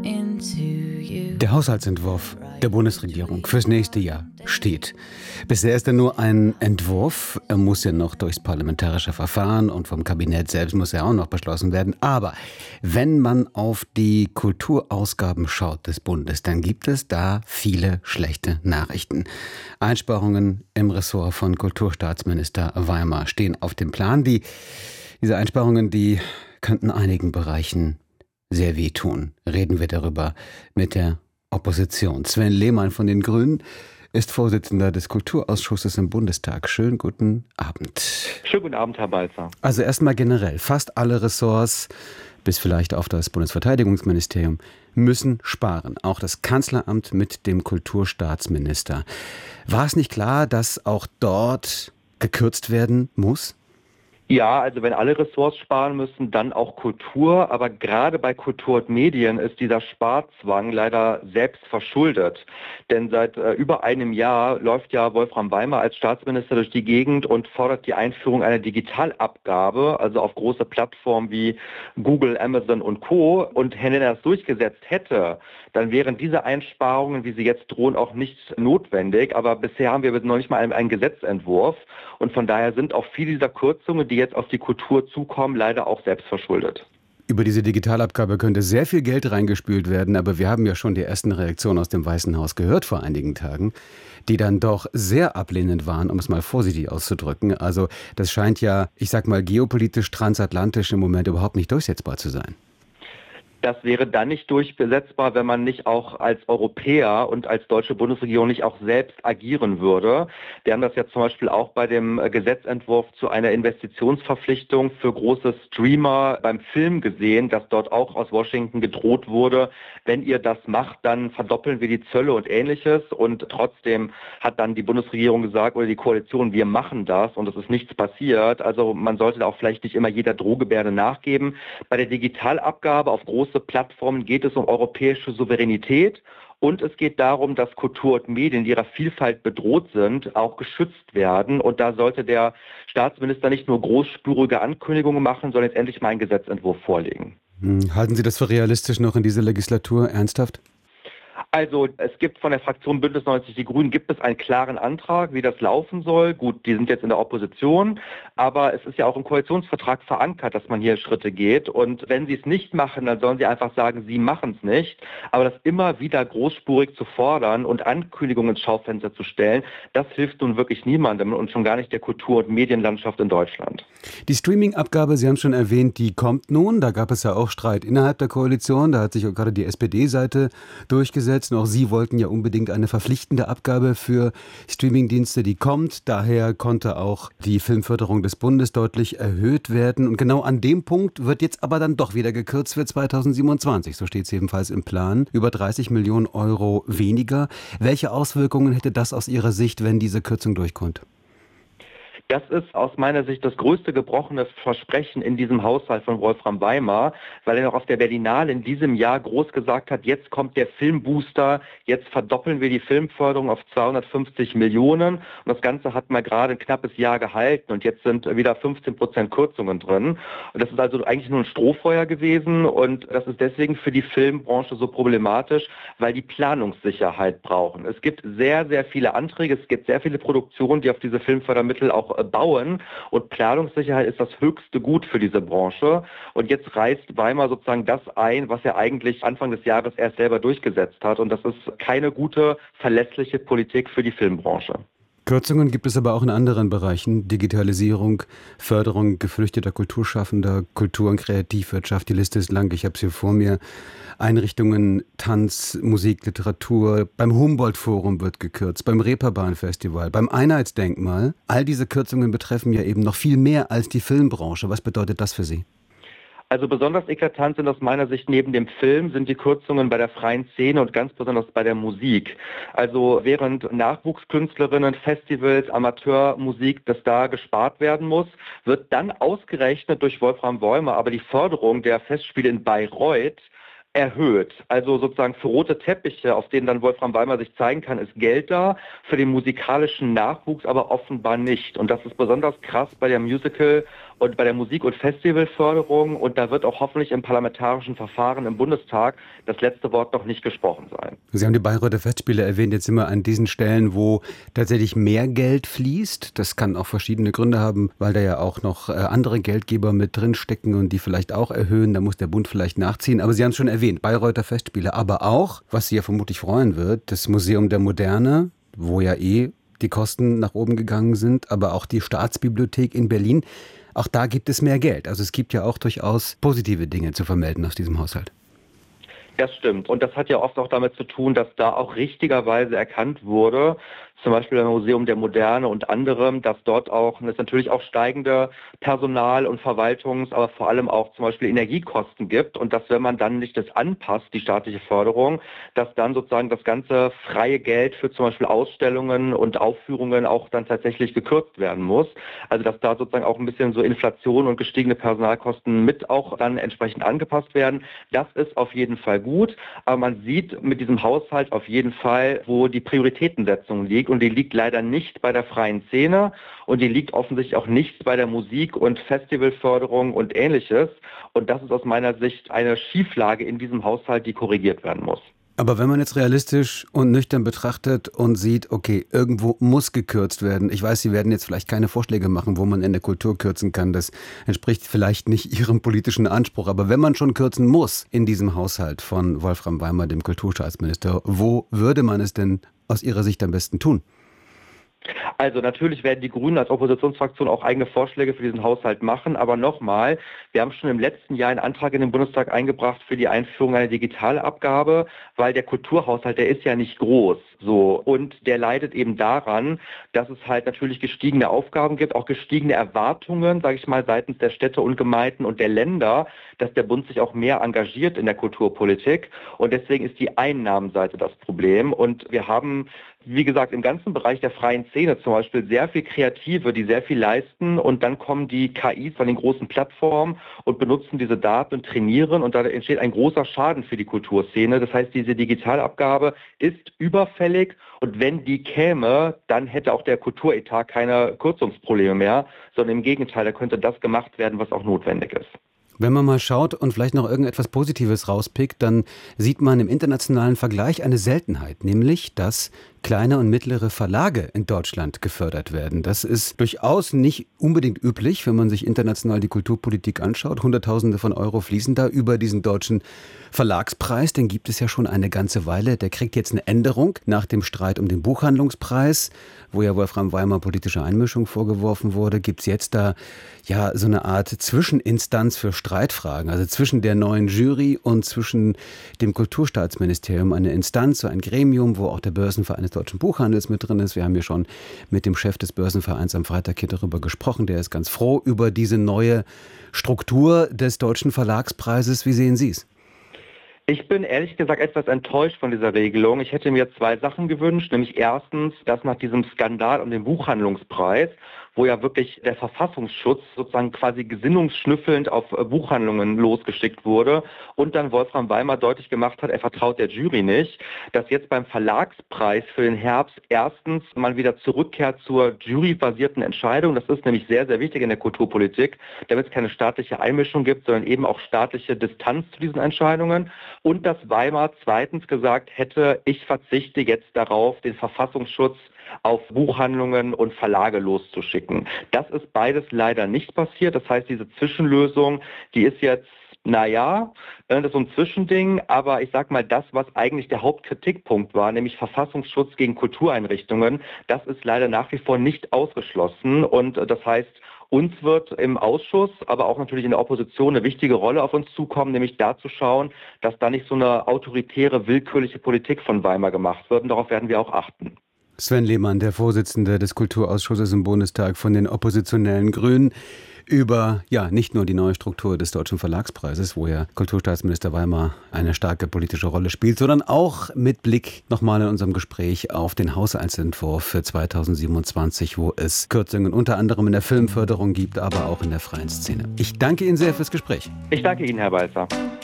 Der Haushaltsentwurf der Bundesregierung fürs nächste Jahr steht. Bisher ist er nur ein Entwurf. Er muss ja noch durchs parlamentarische Verfahren und vom Kabinett selbst muss er auch noch beschlossen werden. Aber wenn man auf die Kulturausgaben schaut des Bundes, dann gibt es da viele schlechte Nachrichten. Einsparungen im Ressort von Kulturstaatsminister Weimer stehen auf dem Plan. Diese Einsparungen, die könnten einigen Bereichen sehr wehtun. Reden wir darüber mit der Opposition. Sven Lehmann von den Grünen ist Vorsitzender des Kulturausschusses im Bundestag. Schönen guten Abend. Schönen guten Abend, Herr Balzer. Also erstmal generell, fast alle Ressorts, bis vielleicht auf das Bundesverteidigungsministerium, müssen sparen. Auch das Kanzleramt mit dem Kulturstaatsminister. War es nicht klar, dass auch dort gekürzt werden muss? Ja, also wenn alle Ressorts sparen müssen, dann auch Kultur. Aber gerade bei Kultur und Medien ist dieser Sparzwang leider selbst verschuldet. Denn seit über einem Jahr läuft ja Wolfram Weimer als Staatsminister durch die Gegend und fordert die Einführung einer Digitalabgabe, also auf große Plattformen wie Google, Amazon und Co. Und wenn er das durchgesetzt hätte, dann wären diese Einsparungen, wie sie jetzt drohen, auch nicht notwendig. Aber bisher haben wir noch nicht mal einen Gesetzentwurf. Und von daher sind auch viele dieser Kürzungen, die jetzt auf die Kultur zukommen, leider auch selbst verschuldet. Über diese Digitalabgabe könnte sehr viel Geld reingespült werden, aber wir haben ja schon die ersten Reaktionen aus dem Weißen Haus gehört vor einigen Tagen, die dann doch sehr ablehnend waren, um es mal vorsichtig auszudrücken. Also das scheint ja, ich sag mal, geopolitisch, transatlantisch im Moment überhaupt nicht durchsetzbar zu sein. Das wäre dann nicht durchsetzbar, wenn man nicht auch als Europäer und als deutsche Bundesregierung nicht auch selbst agieren würde. Wir haben das ja zum Beispiel auch bei dem Gesetzentwurf zu einer Investitionsverpflichtung für große Streamer beim Film gesehen, dass dort auch aus Washington gedroht wurde, wenn ihr das macht, dann verdoppeln wir die Zölle und Ähnliches. Und trotzdem hat dann die Bundesregierung gesagt oder die Koalition, wir machen das und es ist nichts passiert. Also man sollte da auch vielleicht nicht immer jeder Drohgebärde nachgeben. Bei der Digitalabgabe auf große Plattformen geht es um europäische Souveränität und es geht darum, dass Kultur und Medien, die ihrer Vielfalt bedroht sind, auch geschützt werden. Und da sollte der Staatsminister nicht nur großspurige Ankündigungen machen, sondern jetzt endlich mal einen Gesetzentwurf vorlegen. Halten Sie das für realistisch noch in dieser Legislatur? Ernsthaft? Also es gibt von der Fraktion Bündnis 90 Die Grünen gibt es einen klaren Antrag, wie das laufen soll. Gut, die sind jetzt in der Opposition, aber es ist ja auch im Koalitionsvertrag verankert, dass man hier Schritte geht. Und wenn sie es nicht machen, dann sollen sie einfach sagen, sie machen es nicht. Aber das immer wieder großspurig zu fordern und Ankündigungen ins Schaufenster zu stellen, das hilft nun wirklich niemandem und schon gar nicht der Kultur- und Medienlandschaft in Deutschland. Die Streaming-Abgabe, Sie haben schon erwähnt, die kommt nun. Da gab es ja auch Streit innerhalb der Koalition. Da hat sich auch gerade die SPD-Seite durchgesetzt. Auch Sie wollten ja unbedingt eine verpflichtende Abgabe für Streamingdienste, die kommt. Daher konnte auch die Filmförderung des Bundes deutlich erhöht werden. Und genau an dem Punkt wird jetzt aber dann doch wieder gekürzt für 2027. So steht es jedenfalls im Plan. Über 30 Millionen Euro weniger. Welche Auswirkungen hätte das aus Ihrer Sicht, wenn diese Kürzung durchkommt? Das ist aus meiner Sicht das größte gebrochene Versprechen in diesem Haushalt von Wolfram Weimer, weil er noch auf der Berlinale in diesem Jahr groß gesagt hat, jetzt kommt der Filmbooster, jetzt verdoppeln wir die Filmförderung auf 250 Millionen. Und das Ganze hat mal gerade ein knappes Jahr gehalten und jetzt sind wieder 15% Kürzungen drin. Und das ist also eigentlich nur ein Strohfeuer gewesen und das ist deswegen für die Filmbranche so problematisch, weil die Planungssicherheit brauchen. Es gibt sehr, sehr viele Anträge, es gibt sehr viele Produktionen, die auf diese Filmfördermittel auch bauen und Planungssicherheit ist das höchste Gut für diese Branche und jetzt reißt Weimer sozusagen das ein, was er eigentlich Anfang des Jahres erst selber durchgesetzt hat und das ist keine gute, verlässliche Politik für die Filmbranche. Kürzungen gibt es aber auch in anderen Bereichen. Digitalisierung, Förderung geflüchteter Kulturschaffender, Kultur- und Kreativwirtschaft. Die Liste ist lang, ich habe es hier vor mir. Einrichtungen, Tanz, Musik, Literatur. Beim Humboldt-Forum wird gekürzt, beim Reeperbahn-Festival, beim Einheitsdenkmal. All diese Kürzungen betreffen ja eben noch viel mehr als die Filmbranche. Was bedeutet das für Sie? Also besonders eklatant sind aus meiner Sicht neben dem Film sind die Kürzungen bei der freien Szene und ganz besonders bei der Musik. Also während Nachwuchskünstlerinnen, Festivals, Amateurmusik, dass da gespart werden muss, wird dann ausgerechnet durch Wolfram Weimer aber die Förderung der Festspiele in Bayreuth erhöht. Also sozusagen für rote Teppiche, auf denen dann Wolfram Weimar sich zeigen kann, ist Geld da, für den musikalischen Nachwuchs aber offenbar nicht. Und das ist besonders krass bei der Musical- und bei der Musik- und Festivalförderung. Und da wird auch hoffentlich im parlamentarischen Verfahren im Bundestag das letzte Wort noch nicht gesprochen sein. Sie haben die Bayreuther Festspiele erwähnt, jetzt immer an diesen Stellen, wo tatsächlich mehr Geld fließt. Das kann auch verschiedene Gründe haben, weil da ja auch noch andere Geldgeber mit drinstecken und die vielleicht auch erhöhen. Da muss der Bund vielleicht nachziehen. Aber Sie haben es schon erwähnt, Bayreuther Festspiele. Aber auch, was Sie ja vermutlich freuen wird, das Museum der Moderne, wo ja die Kosten nach oben gegangen sind, aber auch die Staatsbibliothek in Berlin. Auch da gibt es mehr Geld. Also es gibt ja auch durchaus positive Dinge zu vermelden aus diesem Haushalt. Das stimmt. Und das hat ja oft auch damit zu tun, dass da auch richtigerweise erkannt wurde, zum Beispiel beim Museum der Moderne und anderem, dass dort auch, es natürlich auch steigende Personal- und Verwaltungs-, aber vor allem auch zum Beispiel Energiekosten gibt und dass, wenn man dann nicht das anpasst, die staatliche Förderung, dass dann sozusagen das ganze freie Geld für zum Beispiel Ausstellungen und Aufführungen auch dann tatsächlich gekürzt werden muss. Also dass da sozusagen auch ein bisschen so Inflation und gestiegene Personalkosten mit auch dann entsprechend angepasst werden. Das ist auf jeden Fall gut, aber man sieht mit diesem Haushalt auf jeden Fall, wo die Prioritätensetzung liegt. Und die liegt leider nicht bei der freien Szene und die liegt offensichtlich auch nicht bei der Musik- und Festivalförderung und Ähnliches. Und das ist aus meiner Sicht eine Schieflage in diesem Haushalt, die korrigiert werden muss. Aber wenn man jetzt realistisch und nüchtern betrachtet und sieht, okay, irgendwo muss gekürzt werden. Ich weiß, Sie werden jetzt vielleicht keine Vorschläge machen, wo man in der Kultur kürzen kann. Das entspricht vielleicht nicht Ihrem politischen Anspruch. Aber wenn man schon kürzen muss in diesem Haushalt von Wolfram Weimar, dem Kulturstaatsminister, wo würde man es denn aus Ihrer Sicht am besten tun? Also natürlich werden die Grünen als Oppositionsfraktion auch eigene Vorschläge für diesen Haushalt machen. Aber nochmal, wir haben schon im letzten Jahr einen Antrag in den Bundestag eingebracht für die Einführung einer Digitalabgabe, weil der Kulturhaushalt, der ist ja nicht groß. So. Und der leidet eben daran, dass es halt natürlich gestiegene Aufgaben gibt, auch gestiegene Erwartungen, sage ich mal, seitens der Städte und Gemeinden und der Länder, dass der Bund sich auch mehr engagiert in der Kulturpolitik. Und deswegen ist die Einnahmenseite das Problem. Und wir haben, wie gesagt, im ganzen Bereich der freien Szene zum Beispiel sehr viel Kreative, die sehr viel leisten und dann kommen die KIs von den großen Plattformen und benutzen diese Daten und trainieren und da entsteht ein großer Schaden für die Kulturszene. Das heißt, diese Digitalabgabe ist überfällig und wenn die käme, dann hätte auch der Kulturetat keine Kürzungsprobleme mehr, sondern im Gegenteil, da könnte das gemacht werden, was auch notwendig ist. Wenn man mal schaut und vielleicht noch irgendetwas Positives rauspickt, dann sieht man im internationalen Vergleich eine Seltenheit, nämlich, dass kleine und mittlere Verlage in Deutschland gefördert werden. Das ist durchaus nicht unbedingt üblich, wenn man sich international die Kulturpolitik anschaut. Hunderttausende von Euro fließen da über diesen deutschen Verlagspreis. Den gibt es ja schon eine ganze Weile. Der kriegt jetzt eine Änderung nach dem Streit um den Buchhandlungspreis, wo ja Wolfram Weimar politische Einmischung vorgeworfen wurde. Gibt es jetzt da ja so eine Art Zwischeninstanz für Streitfragen, also zwischen der neuen Jury und zwischen dem Kulturstaatsministerium, eine Instanz, so ein Gremium, wo auch der Börsenverein des deutschen Buchhandels mit drin ist. Wir haben ja schon mit dem Chef des Börsenvereins am Freitag hier darüber gesprochen. Der ist ganz froh über diese neue Struktur des deutschen Verlagspreises. Wie sehen Sie es? Ich bin ehrlich gesagt etwas enttäuscht von dieser Regelung. Ich hätte mir zwei Sachen gewünscht, nämlich erstens, dass nach diesem Skandal um den Buchhandlungspreis, wo ja wirklich der Verfassungsschutz sozusagen quasi gesinnungsschnüffelnd auf Buchhandlungen losgeschickt wurde und dann Wolfram Weimar deutlich gemacht hat, er vertraut der Jury nicht, dass jetzt beim Verlagspreis für den Herbst erstens man wieder zurückkehrt zur jurybasierten Entscheidung. Das ist nämlich sehr, sehr wichtig in der Kulturpolitik, damit es keine staatliche Einmischung gibt, sondern eben auch staatliche Distanz zu diesen Entscheidungen. Und dass Weimar zweitens gesagt hätte, ich verzichte jetzt darauf, den Verfassungsschutz auf Buchhandlungen und Verlage loszuschicken. Das ist beides leider nicht passiert. Das heißt, diese Zwischenlösung, die ist jetzt, naja, das ist so ein Zwischending, aber ich sag mal, das, was eigentlich der Hauptkritikpunkt war, nämlich Verfassungsschutz gegen Kultureinrichtungen, das ist leider nach wie vor nicht ausgeschlossen. Und das heißt, uns wird im Ausschuss, aber auch natürlich in der Opposition eine wichtige Rolle auf uns zukommen, nämlich da zu schauen, dass da nicht so eine autoritäre, willkürliche Politik von Weimar gemacht wird. Und darauf werden wir auch achten. Sven Lehmann, der Vorsitzende des Kulturausschusses im Bundestag von den oppositionellen Grünen, über nicht nur die neue Struktur des Deutschen Verlagspreises, wo ja Kulturstaatsminister Weimar eine starke politische Rolle spielt, sondern auch mit Blick nochmal in unserem Gespräch auf den Haushaltsentwurf für 2027, wo es Kürzungen unter anderem in der Filmförderung gibt, aber auch in der freien Szene. Ich danke Ihnen sehr fürs Gespräch. Ich danke Ihnen, Herr Balzer.